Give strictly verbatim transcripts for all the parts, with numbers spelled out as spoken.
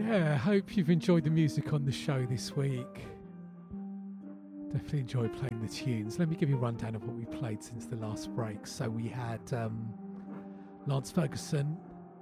Yeah, I hope you've enjoyed the music on the show this week. Definitely enjoyed playing the tunes. Let me give you a rundown of what we played since the last break. So we had um, Lance Ferguson,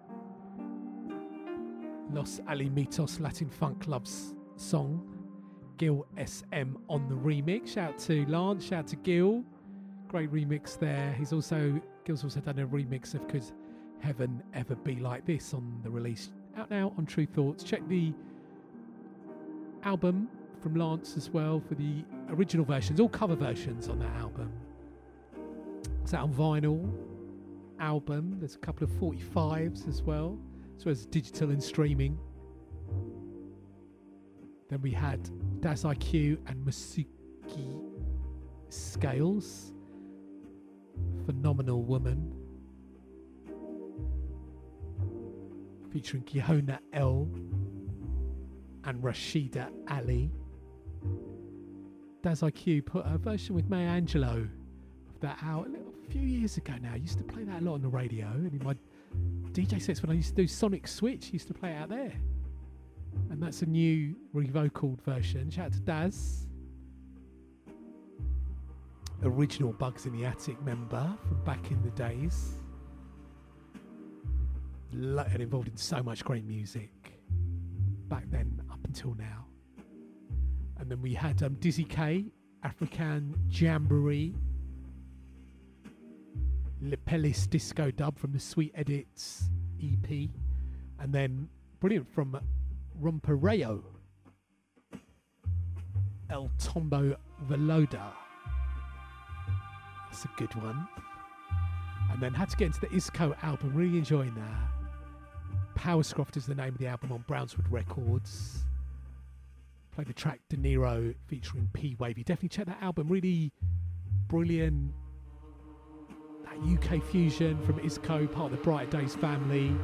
Los Alimitos Latin Funk Loves song, Gil S M on the remix. Shout out to Lance, shout out to Gil. Great remix there. He's also Gil's also done a remix of Could Heaven Ever Be Like This on the release out now on True Thoughts. Check the album from Lance as well for the original versions, all cover versions on that album. It's out on vinyl album. There's a couple of forty-fives as well, as well as digital and streaming. Then we had Daz I Q and Masuki Scales, Phenomenal Woman, featuring Kihona L and Rashida Ali. Daz I Q put a version with Maya Angelou of that out a, little, a few years ago now. I used to play that a lot on the radio, and in my D J sets when I used to do Sonic Switch, I used to play it out there. And that's a new revocaled version. Shout out to Daz. Original Bugs in the Attic member from back in the days. And involved in so much great music back then up until now. And then we had um, Dizzy K, African Jamboree, Lepelis Disco Dub from the Sweet Edits E P, and then brilliant from Rompereo, El Tombo Veloda. That's a good one. And then had to get into the Isco album, really enjoying that. Powerscroft is the name of the album on Brownswood Records. Played the track De Niro featuring P Wavy. Definitely check that album, really brilliant. That U K fusion from Isco, part of the Brighter Days family.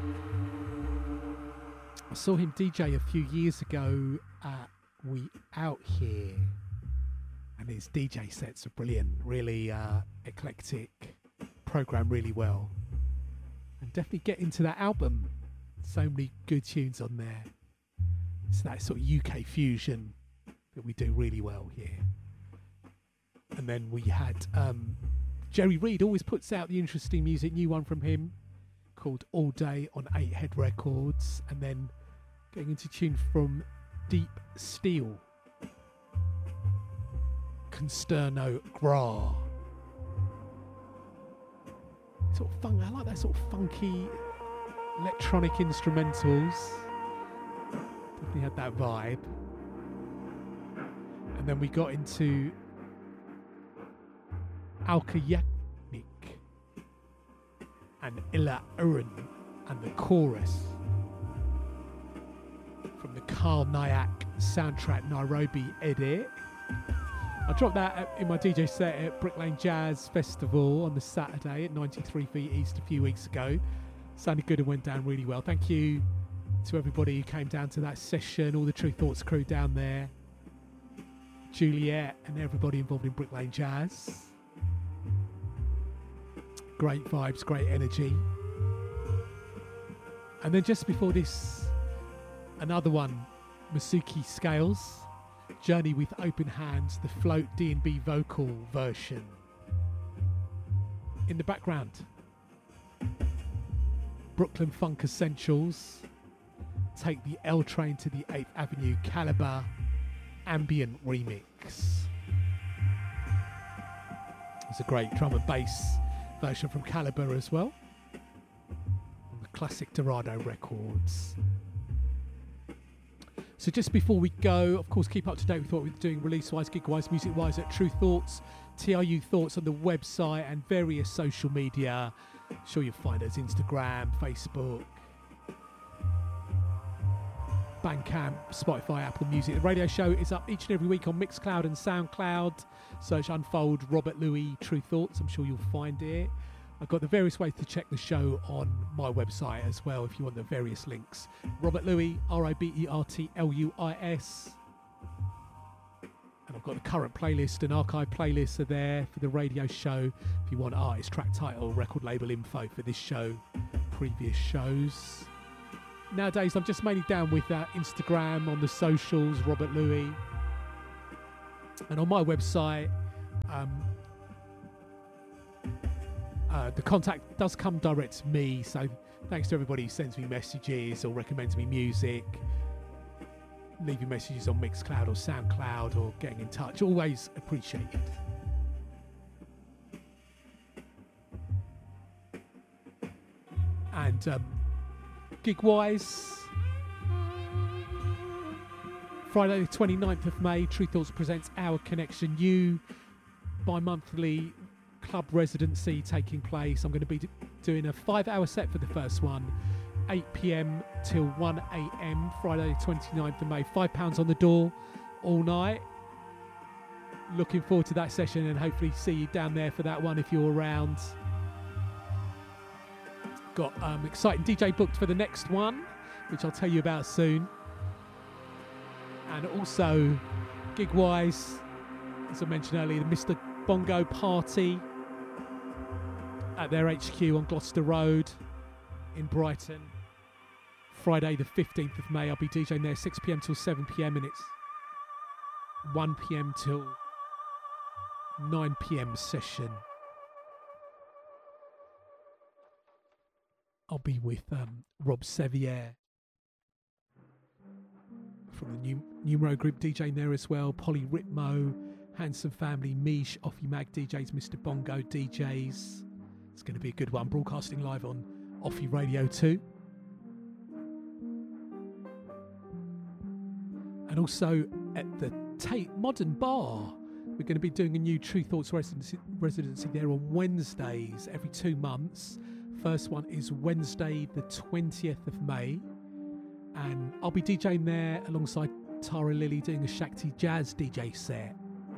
I saw him D J a few years ago at We Out Here, and his D J sets are brilliant, really uh, eclectic, program really well. And definitely get into that album. So many good tunes on there. It's that sort of U K fusion that we do really well here. And then we had um, Jerry Reed always puts out the interesting music, new one from him called All Day on Eight Head Records. And then getting into tune from Deep Steel, Consterno Gra. Sort of fun, I like that sort of funky electronic instrumentals. Definitely had that vibe. And then we got into Alka Yagnik and Illa Urin and the chorus from the Carl Nyack soundtrack Nairobi edit. I dropped that in my D J set at Brick Lane Jazz Festival on the Saturday at ninety-three Feet East a few weeks ago. Sounded good and went down really well. Thank you to everybody who came down to that session, all the True Thoughts crew down there, Juliet and everybody involved in Brick Lane Jazz. Great vibes, great energy. And then just before this, another one, Masuki Scales, Journey with Open Hands, the Float D and B vocal version. In the background, Brooklyn Funk Essentials, Take the L Train to the eighth Avenue Caliber ambient remix. It's a great drum and bass version from Caliber as well, on the classic Dorado Records. So just before we go, of course, keep up to date with what we're doing release-wise, gig-wise, music-wise at True Thoughts, T R U Thoughts on the website and various social media. I'm sure you'll find us Instagram, Facebook, Bandcamp, Spotify, Apple Music. The radio show is up each and every week on Mixcloud and Soundcloud. Search Unfold Robert Louis True Thoughts. I'm sure you'll find it. I've got the various ways to check the show on my website as well if you want the various links. Robert Louis, R I B E R T L U I S. And I've got the current playlist and archive playlists are there for the radio show. If you want artist, track title, record label info for this show, previous shows. nowadays I'm just mainly down with uh, Instagram, on the socials, Robert Louis, and on my website. Um, uh, the contact does come direct to me, so thanks to everybody who sends me messages or recommends me music, leaving messages on Mixcloud or Soundcloud or getting in touch. Always appreciated. And um, gig-wise, Friday the twenty-ninth of May, True Thoughts presents Our Connection You, bi-monthly club residency taking place. I'm going to be d- doing a five-hour set for the first one, eight p.m. till one a.m. Friday the twenty-ninth of May. Five pounds on the door all night. Looking forward to that session and hopefully see you down there for that one if you're around. Got um, exciting D J booked for the next one, which I'll tell you about soon. And also, gig-wise, as I mentioned earlier, the Mister Bongo Party at their H Q on Gloucester Road in Brighton. Friday the fifteenth of May, I'll be DJing there six p.m. till seven p.m. and it's one p.m. till nine p.m. session. I'll be with um, Rob Sevier from the Num- Numero Group DJing there as well. Polly Ritmo, Handsome Family, Mish, Offie Mag D Js, Mister Bongo D Js. It's going to be a good one. Broadcasting live on Offie Radio two. And also at the Tate Modern Bar, we're going to be doing a new True Thoughts residency, residency there on Wednesdays every two months. First one is Wednesday the twentieth of May, and I'll be DJing there alongside Tara Lilly doing a Shakti Jazz D J set.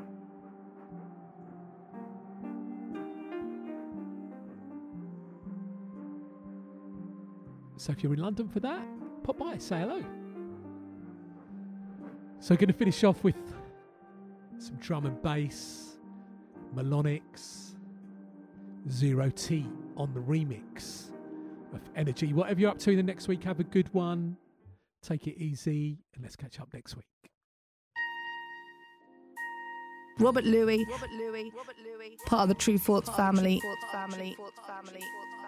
So if you're in London for that, pop by, say hello. So going to finish off with some drum and bass, Melonics, Zero T on the remix of Energy. Whatever you're up to in the next week, have a good one. Take it easy, and let's catch up next week. Robert Louis, Robert Louis, Robert Louis, part of the True Thoughts family. True Thoughts family. True Thoughts family.